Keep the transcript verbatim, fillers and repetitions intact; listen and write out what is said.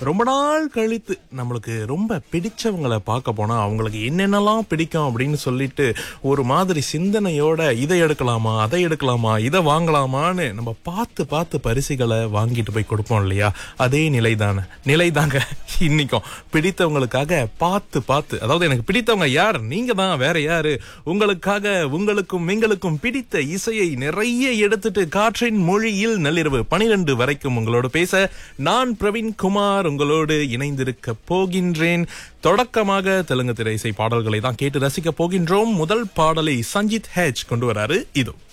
ரொம்ப நாள் கழித்து நம்மளுக்கு ரொம்ப பிடிச்சவங்களை பார்க்க போனா அவங்களுக்கு என்னென்னலாம் பிடிக்கும் அப்படின்னு சொல்லிட்டு ஒரு மாதிரி சிந்தனையோட இதை எடுக்கலாமா அதை எடுக்கலாமா இதை வாங்கலாமான்னு நம்ம பார்த்து பார்த்து பரிசுகளை வாங்கிட்டு போய் கொடுப்போம் இல்லையா? அதே நிலைதானே நிலைதாங்க இன்னைக்கும். பிடித்தவங்களுக்காக பார்த்து பார்த்து, அதாவது எனக்கு பிடித்தவங்க யார்? நீங்க தான், வேற யாரு? உங்களுக்காக உங்களுக்கும் எங்களுக்கும் பிடித்த இசையை நிறைய எடுத்துட்டு காற்றின் மொழியில் நள்ளிரவு பனிரெண்டு வரைக்கும் உங்களோட பேச நான் பிரவீன் குமார் உங்களோடு இணைந்திருக்க போகின்றேன். தொடக்கமாக தெலுங்கு திரை இசை பாடல்களை தான் கேட்டு ரசிக்க போகின்றோம். முதல் பாடலை சஞ்சித் ஹெச் கொண்டு வராரு. இதோ